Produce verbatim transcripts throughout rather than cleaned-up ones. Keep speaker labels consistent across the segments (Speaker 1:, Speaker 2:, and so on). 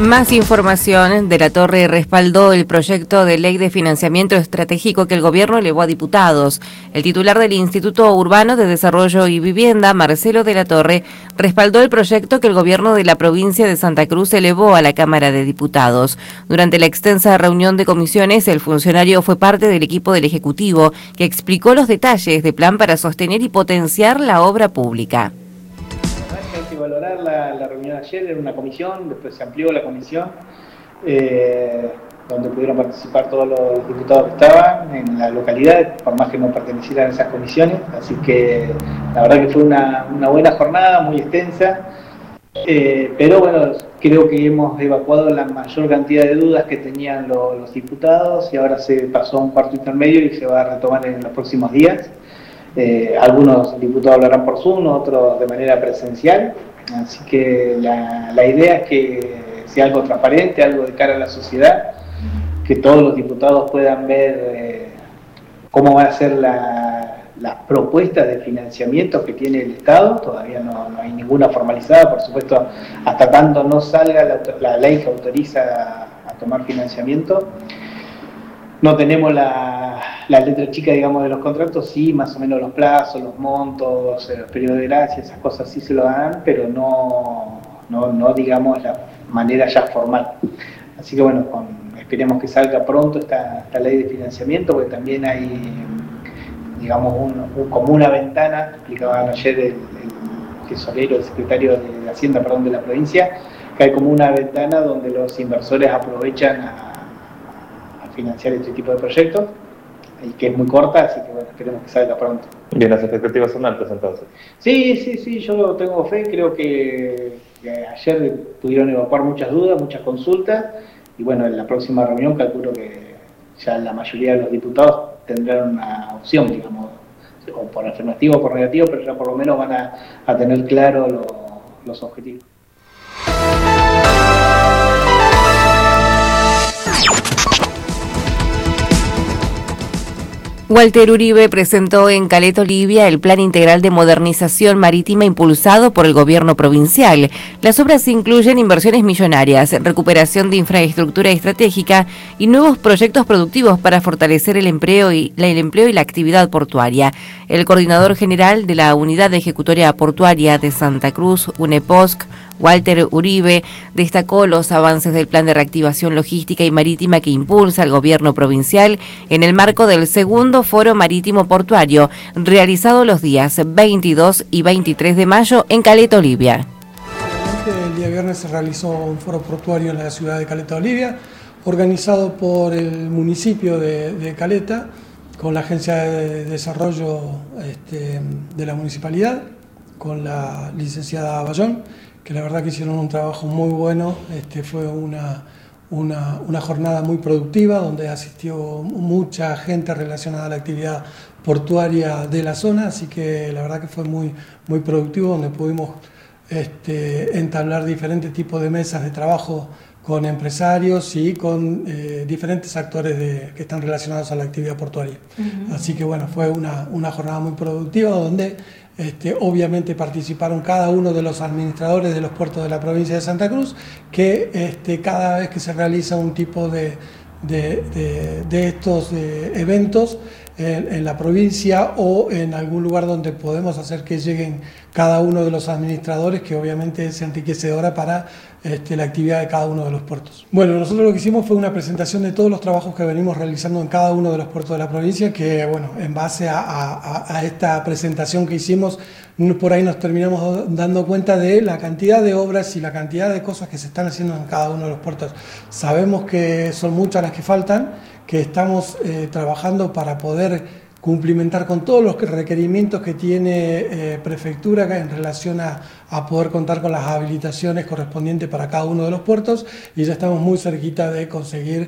Speaker 1: Más información. De la Torre respaldó el proyecto de ley de financiamiento estratégico que el gobierno elevó a diputados. El titular del Instituto Urbano de Desarrollo y Vivienda, Marcelo de la Torre, respaldó el proyecto que el gobierno de la provincia de Santa Cruz elevó a la Cámara de Diputados. Durante la extensa reunión de comisiones, el funcionario fue parte del equipo del Ejecutivo, que explicó los detalles de plan para sostener y potenciar la obra pública.
Speaker 2: Hay que valorar la, la reunión de ayer, era una comisión, después se amplió la comisión, eh, donde pudieron participar todos los diputados que estaban en la localidad, por más que no pertenecieran a esas comisiones, así que la verdad que fue una, una buena jornada, muy extensa, eh, pero bueno, creo que hemos evacuado la mayor cantidad de dudas que tenían lo, los diputados y ahora se pasó a un cuarto intermedio y se va a retomar en los próximos días. Eh, algunos diputados hablarán por Zoom, otros de manera presencial, así que la, la idea es que sea algo transparente, algo de cara a la sociedad, que todos los diputados puedan ver eh, cómo van a ser la, las propuestas de financiamiento que tiene el Estado. Todavía no, no hay ninguna formalizada, por supuesto, hasta tanto no salga la, la ley que autoriza a, a tomar financiamiento. No tenemos la, la letra chica, digamos, de los contratos, sí, más o menos los plazos, los montos, los periodos de gracia, esas cosas sí se lo dan, pero no, no, no digamos, la manera ya formal. Así que bueno, con, esperemos que salga pronto esta, esta ley de financiamiento, porque también hay, digamos, un, un, como una ventana, explicaban ayer el, el tesorero, el secretario de Hacienda, perdón, de la provincia, que hay como una ventana donde los inversores aprovechan a financiar este tipo de proyectos, y que es muy corta, así que bueno, esperemos que salga pronto.
Speaker 3: Bien, las expectativas son altas entonces.
Speaker 2: Sí, sí, sí, yo tengo fe, creo que, que ayer pudieron evacuar muchas dudas, muchas consultas, y bueno, en la próxima reunión calculo que ya la mayoría de los diputados tendrán una opción, digamos, o por afirmativo o por negativo, pero ya por lo menos van a, a tener claro lo, los objetivos.
Speaker 1: Walter Uribe presentó en Caleta Olivia el Plan Integral de Modernización Marítima impulsado por el gobierno provincial. Las obras incluyen inversiones millonarias, recuperación de infraestructura estratégica y nuevos proyectos productivos para fortalecer el empleo y la, el empleo y la actividad portuaria. El coordinador general de la Unidad Ejecutoria Portuaria de Santa Cruz, UNEPOSC, Walter Uribe, destacó los avances del Plan de Reactivación Logística y Marítima que impulsa el gobierno provincial en el marco del segundo Foro Marítimo Portuario, realizado los días veintidós y veintitrés de mayo en Caleta Olivia.
Speaker 4: El día viernes se realizó un foro portuario en la ciudad de Caleta Olivia, organizado por el municipio de, de Caleta, con la Agencia de Desarrollo este, de la Municipalidad, con la licenciada Bayón, que la verdad que hicieron un trabajo muy bueno. Este, fue una, una, una jornada muy productiva, donde asistió mucha gente relacionada a la actividad portuaria de la zona, así que la verdad que fue muy, muy productivo, donde pudimos este, entablar diferentes tipos de mesas de trabajo con empresarios y con eh, diferentes actores de, que están relacionados a la actividad portuaria. Uh-huh. Así que bueno, fue una, una jornada muy productiva, donde Este, obviamente participaron cada uno de los administradores de los puertos de la provincia de Santa Cruz, que este, cada vez que se realiza un tipo de, de, de, de estos de eventos en, en la provincia o en algún lugar donde podemos hacer que lleguen cada uno de los administradores, que obviamente es enriquecedora para este, la actividad de cada uno de los puertos. Bueno, nosotros lo que hicimos fue una presentación de todos los trabajos que venimos realizando en cada uno de los puertos de la provincia, que bueno, en base a, a, a esta presentación que hicimos, por ahí nos terminamos dando cuenta de la cantidad de obras y la cantidad de cosas que se están haciendo en cada uno de los puertos. Sabemos que son muchas las que faltan, que estamos eh, trabajando para poder cumplimentar con todos los requerimientos que tiene eh, Prefectura en relación a, a poder contar con las habilitaciones correspondientes para cada uno de los puertos, y ya estamos muy cerquita de conseguir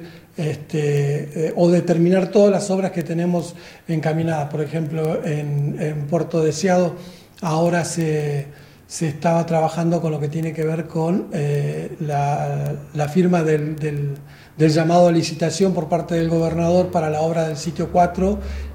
Speaker 4: este, eh, o de terminar todas las obras que tenemos encaminadas. Por ejemplo, en, en Puerto Deseado ahora se, se estaba trabajando con lo que tiene que ver con eh, la, la firma del, del, del llamado a licitación por parte del gobernador para la obra del sitio cuatro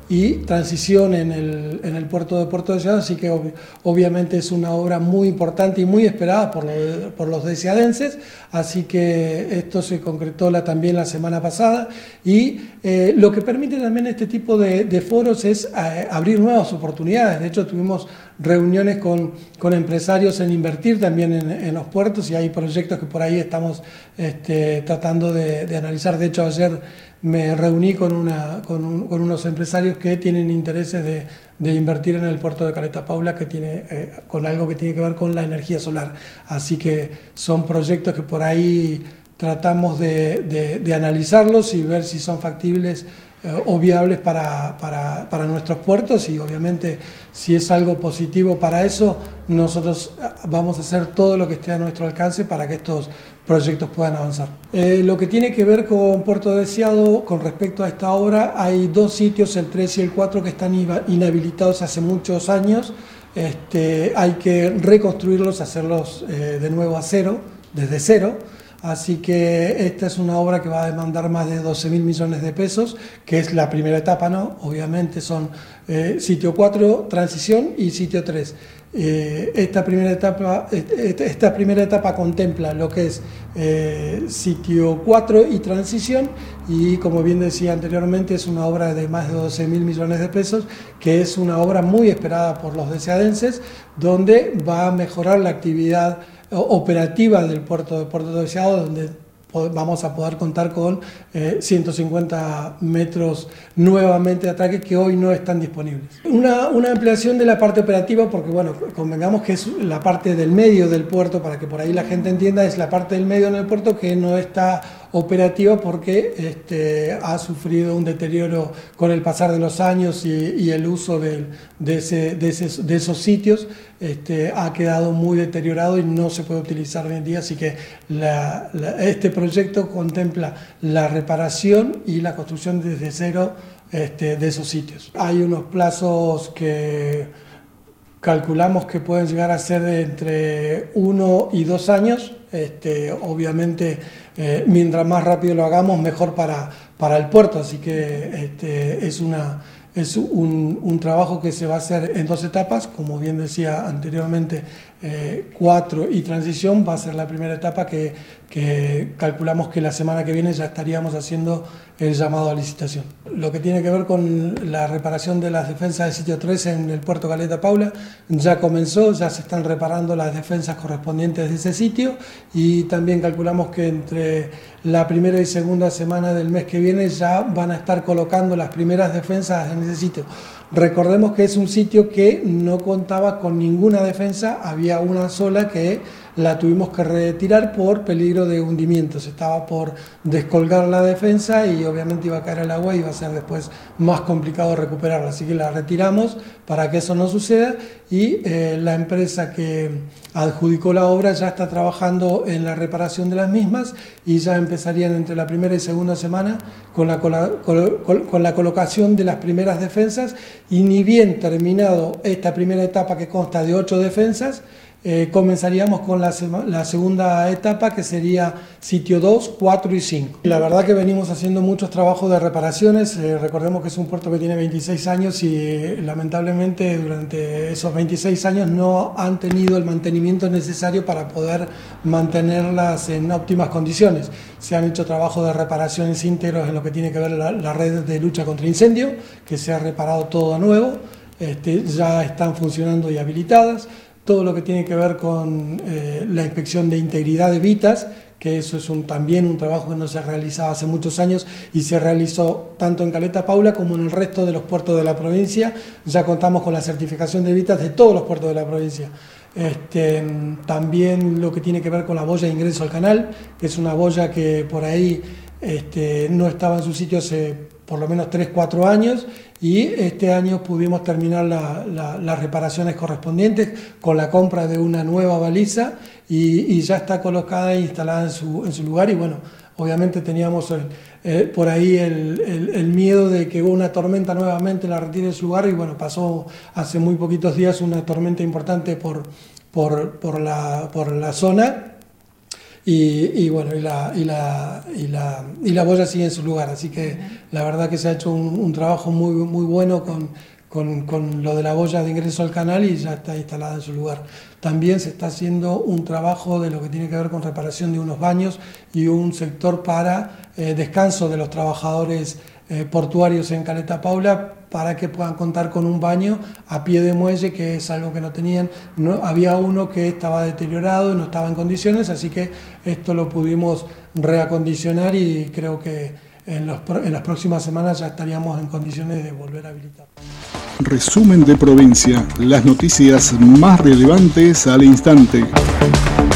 Speaker 4: y transición en el, en el puerto de Puerto Deseado, así que ob, obviamente es una obra muy importante y muy esperada por, lo, por los deseadenses, así que esto se concretó la, también la semana pasada y eh, lo que permite también este tipo de, de foros es eh, abrir nuevas oportunidades. De hecho, tuvimos reuniones con, con empresarios en invertir también en, en los puertos y hay proyectos que por ahí estamos este, tratando de, de analizar. De hecho, ayer me reuní con, una, con, un, con unos empresarios que tienen intereses de, de invertir en el puerto de Caleta Paula, que tiene eh, con algo que tiene que ver con la energía solar. Así que son proyectos que por ahí tratamos de, de, de analizarlos y ver si son factibles eh, o viables para, para, para nuestros puertos, y obviamente si es algo positivo para eso, nosotros vamos a hacer todo lo que esté a nuestro alcance para que estos proyectos puedan avanzar. Eh, lo que tiene que ver con Puerto Deseado, con respecto a esta obra, hay dos sitios, el tres y el cuatro, que están inhabilitados hace muchos años. Este, hay que reconstruirlos, hacerlos eh, de nuevo a cero, desde cero. Así que esta es una obra que va a demandar más de doce mil millones de pesos, que es la primera etapa, ¿no? Obviamente son eh, sitio cuatro, transición, y sitio tres. Eh, esta, primera etapa, esta primera etapa contempla lo que es eh, sitio cuatro y transición, y como bien decía anteriormente, es una obra de más de doce mil millones de pesos, que es una obra muy esperada por los deseadenses, donde va a mejorar la actividad operativa del puerto de Puerto Deseado, donde vamos a poder contar con eh, ciento cincuenta metros nuevamente de atraque que hoy no están disponibles. Una, una ampliación de la parte operativa, porque bueno, convengamos que es la parte del medio del puerto, para que por ahí la gente entienda, es la parte del medio en el puerto que no está operativa porque este, ha sufrido un deterioro con el pasar de los años y, y el uso de, de, ese, de, ese, de esos sitios este, ha quedado muy deteriorado y no se puede utilizar hoy en día, así que la, la, este proyecto contempla la reparación y la construcción desde cero este, de esos sitios. Hay unos plazos que calculamos que pueden llegar a ser de entre uno y dos años. Este, obviamente, eh, mientras más rápido lo hagamos, mejor para, para el puerto. Así que este, es, una, es un, un trabajo que se va a hacer en dos etapas. Como bien decía anteriormente, eh, cuatro y transición va a ser la primera etapa que, que calculamos que la semana que viene ya estaríamos haciendo el llamado a licitación. Lo que tiene que ver con la reparación de las defensas del sitio tres en el puerto Caleta Paula ya comenzó, ya se están reparando las defensas correspondientes de ese sitio, y también calculamos que entre la primera y segunda semana del mes que viene ya van a estar colocando las primeras defensas en ese sitio. Recordemos que es un sitio que no contaba con ninguna defensa, había una sola que la tuvimos que retirar por peligro de hundimiento. Se estaba por descolgar la defensa y obviamente iba a caer al agua y iba a ser después más complicado recuperarla. Así que la retiramos para que eso no suceda, y eh, la empresa que adjudicó la obra ya está trabajando en la reparación de las mismas y ya empezarían entre la primera y segunda semana con la, con la, con la colocación de las primeras defensas, y ni bien terminado esta primera etapa que consta de ocho defensas, Eh, comenzaríamos con la, la segunda etapa, que sería sitio dos, cuatro y cinco. La verdad que venimos haciendo muchos trabajos de reparaciones. Eh, recordemos que es un puerto que tiene veintiséis años y eh, lamentablemente durante esos veintiséis años no han tenido el mantenimiento necesario para poder mantenerlas en óptimas condiciones. Se han hecho trabajos de reparaciones íntegros en lo que tiene que ver la, la red de lucha contra incendio, que se ha reparado todo a nuevo, este, ya están funcionando y habilitadas. Todo lo que tiene que ver con eh, la inspección de integridad de vitas, que eso es un, también un trabajo que no se realizaba hace muchos años y se realizó tanto en Caleta Paula como en el resto de los puertos de la provincia. Ya contamos con la certificación de vitas de todos los puertos de la provincia. Este, también lo que tiene que ver con la boya de ingreso al canal, que es una boya que por ahí este, no estaba en su sitio hace por lo menos tres, cuatro años, y este año pudimos terminar la, la, las reparaciones correspondientes con la compra de una nueva baliza y, y ya está colocada e instalada en su, en su lugar. Y bueno, obviamente teníamos el, eh, por ahí el, el, el miedo de que una tormenta nuevamente la retire de su lugar, y bueno, pasó hace muy poquitos días una tormenta importante por, por, por, la, por la zona. y, y bueno, y la, y, la, y, la, y la boya sigue en su lugar, así que la verdad que se ha hecho un, un trabajo muy, muy bueno con, con, con lo de la boya de ingreso al canal y ya está instalada en su lugar. También se está haciendo un trabajo de lo que tiene que ver con reparación de unos baños y un sector para eh, descanso de los trabajadores eh, portuarios en Caleta Paula, para que puedan contar con un baño a pie de muelle, que es algo que no tenían. No, había uno que estaba deteriorado, no estaba en condiciones, así que esto lo pudimos reacondicionar y creo que en, los, en las próximas semanas ya estaríamos en condiciones de volver a habilitar.
Speaker 5: Resumen de provincia, las noticias más relevantes al instante.